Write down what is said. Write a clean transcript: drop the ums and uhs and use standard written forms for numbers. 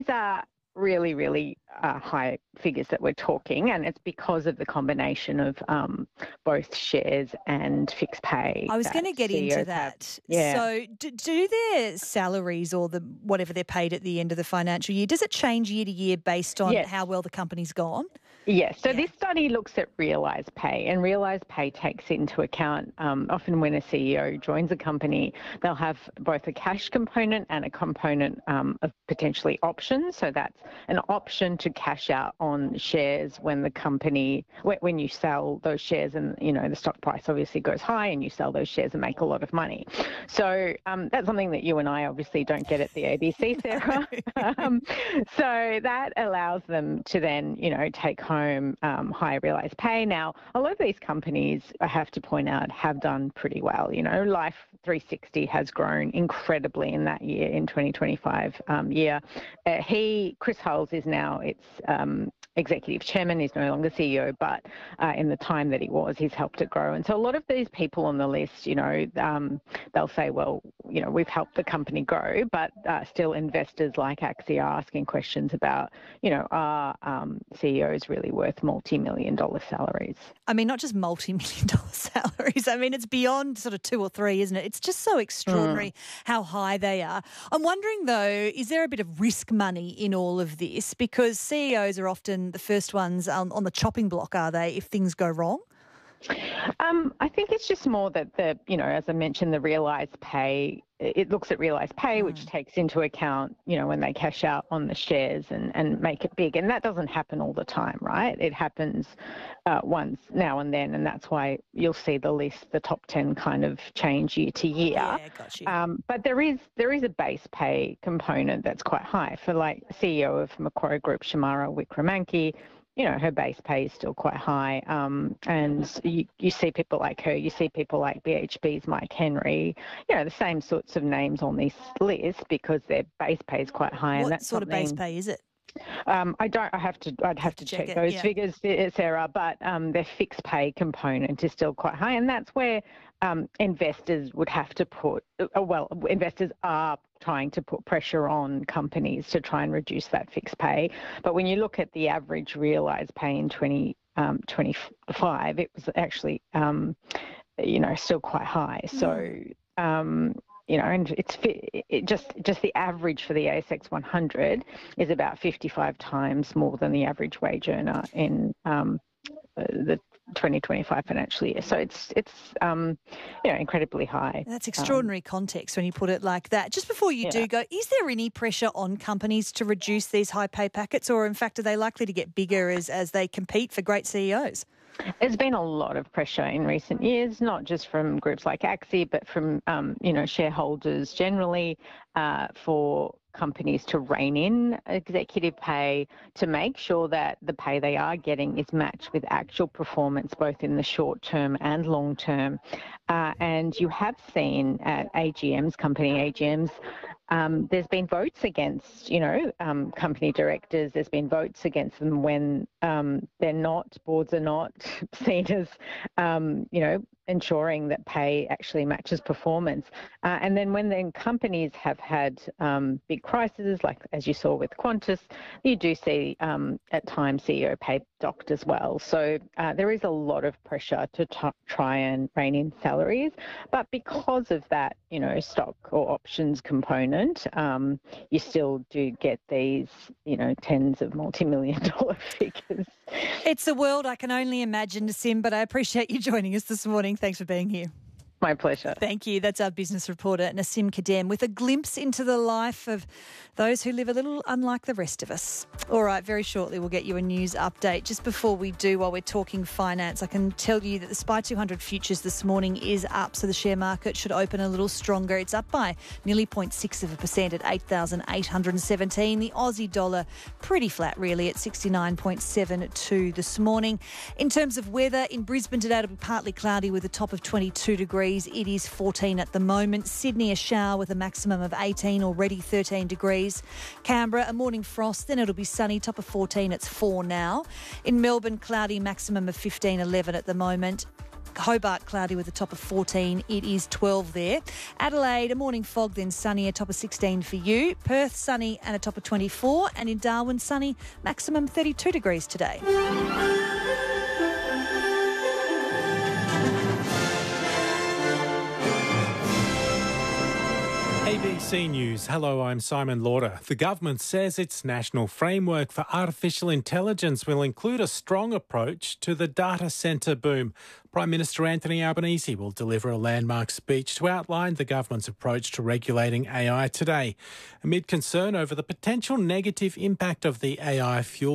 are really, really high figures that we're talking, and it's because of the combination of both shares and fixed pay. I was going to get into that. Yeah. So do their salaries or the whatever they're paid at the end of the financial year, does it change year to year based on how well the company's gone? Yes. So this study looks at realised pay, and realised pay takes into account often when a CEO joins a company, they'll have both a cash component and a component of potentially options. So that's an option to cash out on shares when the company, when you sell those shares and, the stock price obviously goes high and you sell those shares and make a lot of money. So that's something that you and I obviously don't get at the ABC, Sarah. So that allows them to then, take home higher realised pay. Now, a lot of these companies, I have to point out, have done pretty well. Life 360 has grown incredibly in that year, in 2025 year. Chris Hulls is now its executive chairman. He's no longer CEO, but in the time that he was, he's helped it grow. And so a lot of these people on the list, they'll say, well, we've helped the company grow, but still investors like Axia are asking questions about, are CEOs really worth multi-million-dollar salaries? I mean, not just multi-million-dollar salaries. I mean, it's beyond sort of 2 or 3, isn't it? It's just so extraordinary how high they are. I'm wondering, though, is there a bit of risk money in all of this? Because CEOs are often the first ones on the chopping block, are they, if things go wrong? I think it's just more that as I mentioned, the realised pay, it looks at realised pay, which takes into account, when they cash out on the shares and make it big. And that doesn't happen all the time, right? It happens once now and then. And that's why you'll see the list, the top 10 kind of change year to year. Yeah, got you. But there is a base pay component that's quite high. For like CEO of Macquarie Group, Shamara Wickramanki, her base pay is still quite high. And you see people like her, you see people like BHP's Mike Henry, the same sorts of names on this list because their base pay is quite high. What and that's sort of base pay is it? I'd have to check those figures, Sarah, but their fixed pay component is still quite high. And that's where investors would have to investors are trying to put pressure on companies to try and reduce that fixed pay. But when you look at the average realised pay in 2025, it was actually, still quite high. So, and it's just the average for the ASX 100 is about 55 times more than the average wage earner in the 2025 financial year. So it's incredibly high. That's extraordinary context when you put it like that. Just before you do go, is there any pressure on companies to reduce these high pay packets, or in fact are they likely to get bigger as they compete for great CEOs? There's been a lot of pressure in recent years, not just from groups like Axia, but from shareholders generally, for companies to rein in executive pay, to make sure that the pay they are getting is matched with actual performance, both in the short term and long term. And you have seen at company AGMs, there's been votes against, company directors. There's been votes against them when boards are not seen as, ensuring that pay actually matches performance. And then when companies have had big crises, like as you saw with Qantas, you do see at times CEO pay docked as well. So there is a lot of pressure to try and rein in salaries. But because of that, stock or options component, you still do get these, tens of multi-million-dollar figures. It's a world I can only imagine, Sim, but I appreciate you joining us this morning. Thanks for being here. My pleasure. Thank you. That's our business reporter, Nassim Kadem, with a glimpse into the life of those who live a little unlike the rest of us. All right, very shortly we'll get you a news update. Just before we do, while we're talking finance, I can tell you that the SPI 200 futures this morning is up, so the share market should open a little stronger. It's up by nearly 0.6% at 8,817. The Aussie dollar pretty flat, really, at 69.72 this morning. In terms of weather, in Brisbane today it'll be partly cloudy with a top of 22 degrees. It is 14 at the moment. Sydney, a shower with a maximum of 18, already 13 degrees. Canberra, a morning frost, then it'll be sunny, top of 14, it's 4 now. In Melbourne, cloudy, maximum of 15, 11 at the moment. Hobart, cloudy with a top of 14. It is 12 there. Adelaide, a morning fog, then sunny, a top of 16 for you. Perth, sunny and a top of 24. And in Darwin, sunny, maximum 32 degrees today. ABC News. Hello, I'm Simon Lauder. The government says its national framework for artificial intelligence will include a strong approach to the data centre boom. Prime Minister Anthony Albanese will deliver a landmark speech to outline the government's approach to regulating AI today, amid concern over the potential negative impact of the AI fuel